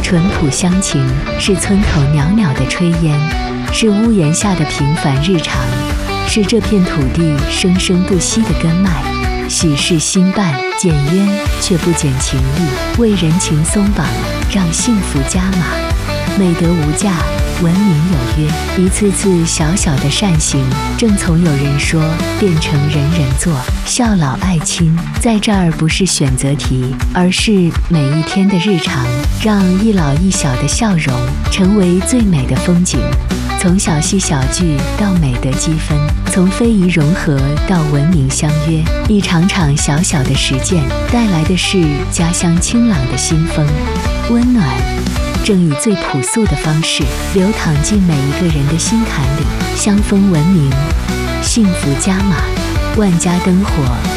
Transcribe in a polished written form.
淳朴乡情，是村口袅袅的炊烟，是屋檐下的平凡日常，是这片土地生生不息的根脉。喜事兴办，简约却不减情意，为人情松绑，让幸福加码。美德无价，文明有约，一次次小小的善行，正从有人说变成人人做。孝老爱亲在这儿不是选择题，而是每一天的日常，让一老一小的笑容成为最美的风景。从小戏小剧到美德积分，从非遗融合到文明相约，一场场小小的实践带来的是家乡清朗的新风。温暖正以最朴素的方式流淌进每一个人的心坎里，香风文明，幸福加码，万家灯火